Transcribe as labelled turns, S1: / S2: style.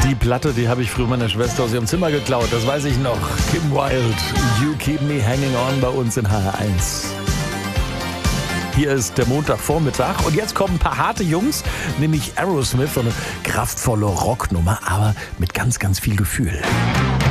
S1: Die Platte, die habe ich früher meiner Schwester aus ihrem Zimmer geklaut, das weiß ich noch. Kim Wilde, You Keep Me Hanging On bei uns in HR1. Hier ist der Montagvormittag und jetzt kommen ein paar harte Jungs, nämlich Aerosmith, so eine kraftvolle Rocknummer, aber mit ganz, ganz viel Gefühl.